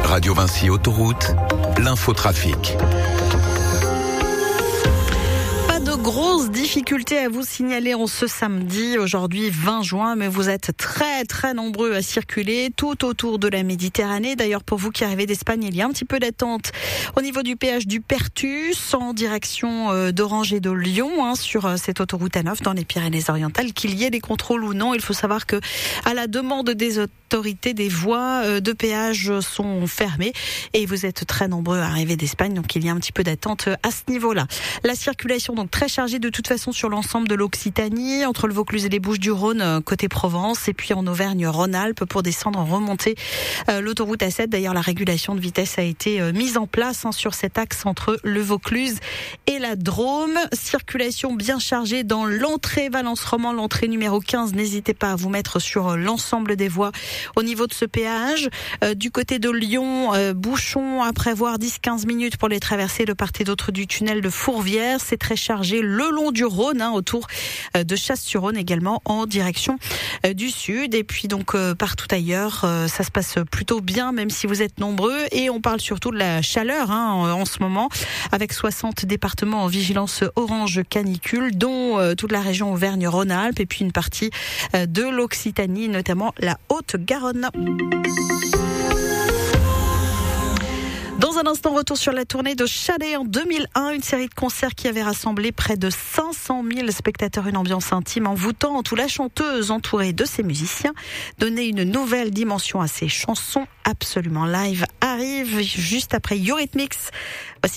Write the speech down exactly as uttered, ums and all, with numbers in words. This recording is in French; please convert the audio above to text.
Radio Vinci Autoroute, l'infotrafic. De grosses difficultés à vous signaler en ce samedi, aujourd'hui vingt juin, mais vous êtes très très nombreux à circuler tout autour de la Méditerranée. D'ailleurs, pour vous qui arrivez d'Espagne, il y a un petit peu d'attente au niveau du péage du Pertus en direction d'Orange et de Lyon, hein, sur cette autoroute A neuf dans les Pyrénées-Orientales. Qu'il y ait des contrôles ou non, il faut savoir que à la demande des autorités, des voies de péage sont fermées et vous êtes très nombreux à arriver d'Espagne, donc il y a un petit peu d'attente à ce niveau-là. La circulation donc très chargée de toute façon sur l'ensemble de l'Occitanie, entre le Vaucluse et les Bouches-du-Rhône côté Provence, et puis en Auvergne-Rhône-Alpes pour descendre en remontée euh, l'autoroute A sept. D'ailleurs, la régulation de vitesse a été euh, mise en place hein, sur cet axe entre le Vaucluse et la Drôme. Circulation bien chargée dans l'entrée Valence-Roman, l'entrée numéro quinze. N'hésitez pas à vous mettre sur l'ensemble des voies au niveau de ce péage. Euh, du côté de Lyon, euh, bouchon à prévoir dix à quinze minutes pour les traverser de part et d'autre du tunnel de Fourvière. C'est très chargé le long du Rhône, hein, autour de Chasse-sur-Rhône également en direction du sud. Et puis donc euh, partout ailleurs, euh, ça se passe plutôt bien, même si vous êtes nombreux. Et on parle surtout de la chaleur hein, en, en ce moment, avec soixante départements en vigilance orange canicule, dont euh, toute la région Auvergne-Rhône-Alpes et puis une partie euh, de l'Occitanie, notamment la Haute-Garonne. Dans un instant, retour sur la tournée de Chalais en deux mille un, une série de concerts qui avait rassemblé près de cinq cent mille spectateurs, une ambiance intime envoûtante où la chanteuse entourée de ses musiciens donnait une nouvelle dimension à ses chansons absolument live. Arrive juste après Eurythmics. Voici